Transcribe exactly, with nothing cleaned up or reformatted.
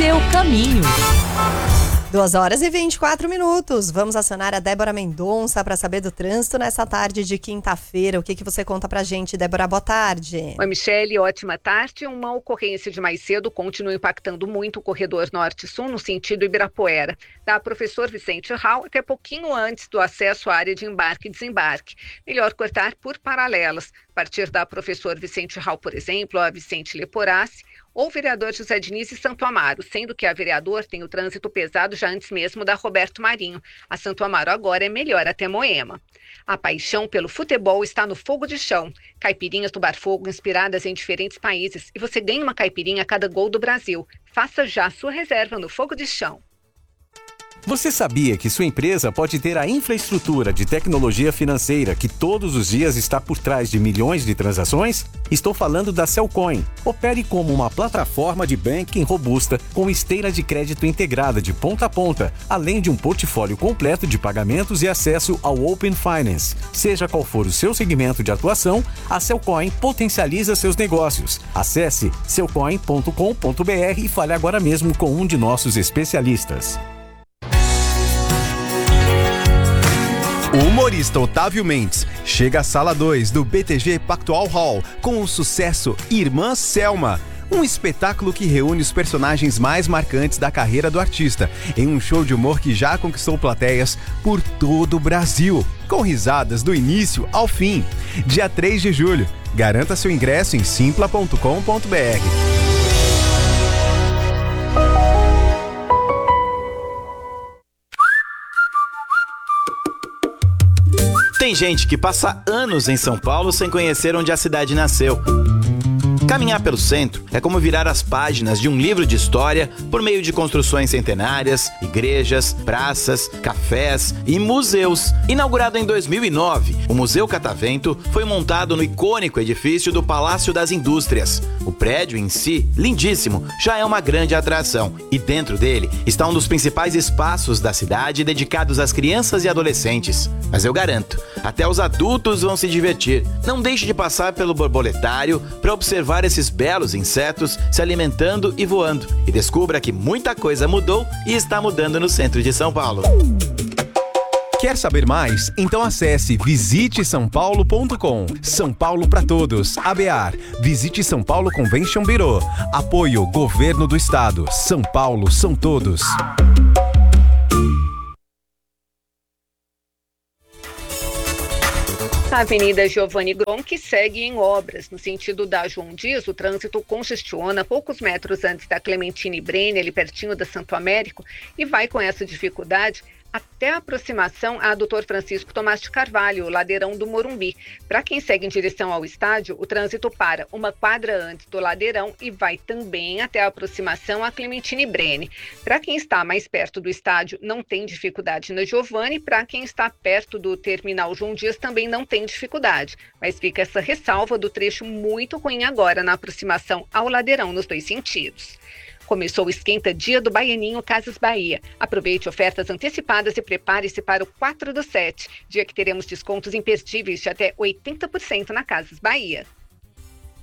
seu caminho. duas horas e vinte e quatro minutos. Vamos acionar a Débora Mendonça para saber do trânsito nessa tarde de quinta-feira. O que, que você conta pra gente, Débora? Boa tarde. Oi, Michele, ótima tarde. Uma ocorrência de mais cedo continua impactando muito o corredor norte-sul no sentido Ibirapuera. Da Professor Vicente Hall até pouquinho antes do acesso à área de embarque e desembarque. Melhor cortar por paralelas. A partir da Professor Vicente Hall, por exemplo, a Vicente Leporassi, ou vereador José Diniz e Santo Amaro, sendo que a vereador tem o trânsito pesado já antes mesmo da Roberto Marinho. A Santo Amaro agora é melhor até Moema. A paixão pelo futebol está no fogo de chão. Caipirinhas do Bar Fogo inspiradas em diferentes países e você ganha uma caipirinha a cada gol do Brasil. Faça já a sua reserva no Fogo de Chão. Você sabia que sua empresa pode ter a infraestrutura de tecnologia financeira que todos os dias está por trás de milhões de transações? Estou falando da Cellcoin. Opere como uma plataforma de banking robusta com esteira de crédito integrada de ponta a ponta, além de um portfólio completo de pagamentos e acesso ao Open Finance. Seja qual for o seu segmento de atuação, a Cellcoin potencializa seus negócios. Acesse cellcoin ponto com ponto b r e fale agora mesmo com um de nossos especialistas. O humorista Otávio Mendes chega à sala dois do B T G Pactual Hall com o sucesso Irmã Selma, um espetáculo que reúne os personagens mais marcantes da carreira do artista em um show de humor que já conquistou plateias por todo o Brasil, com risadas do início ao fim. Dia três de julho. Garanta seu ingresso em simpla ponto com ponto b r. Tem gente que passa anos em São Paulo sem conhecer onde a cidade nasceu. Caminhar pelo centro é como virar as páginas de um livro de história por meio de construções centenárias, igrejas, praças, cafés e museus. Inaugurado em dois mil e nove, o Museu Catavento foi montado no icônico edifício do Palácio das Indústrias. O prédio em si, lindíssimo, já é uma grande atração. E dentro dele está um dos principais espaços da cidade dedicados às crianças e adolescentes. Mas eu garanto, até os adultos vão se divertir. Não deixe de passar pelo borboletário para observar esses belos insetos se alimentando e voando. E descubra que muita coisa mudou e está mudando no centro de São Paulo. Quer saber mais? Então acesse visite são paulo ponto com. São Paulo para todos. A B A R. Visite São Paulo Convention Bureau. Apoio Governo do Estado. São Paulo são todos. A Avenida Giovanni Gronchi segue em obras. No sentido da João Dias, o trânsito congestiona poucos metros antes da Clementine Brene, ali pertinho da Santo Américo, e vai com essa dificuldade até a aproximação a doutor Francisco Tomás de Carvalho, o ladeirão do Morumbi. Para quem segue em direção ao estádio, o trânsito para uma quadra antes do ladeirão e vai também até a aproximação a Clementine Brene. Para quem está mais perto do estádio, não tem dificuldade na Giovanni. Para quem está perto do terminal João Dias, também não tem dificuldade. Mas fica essa ressalva do trecho muito ruim agora na aproximação ao ladeirão nos dois sentidos. Começou o Esquenta Dia do Baianinho Casas Bahia. Aproveite ofertas antecipadas e prepare-se para o quatro do sete, dia que teremos descontos imperdíveis de até oitenta por cento na Casas Bahia.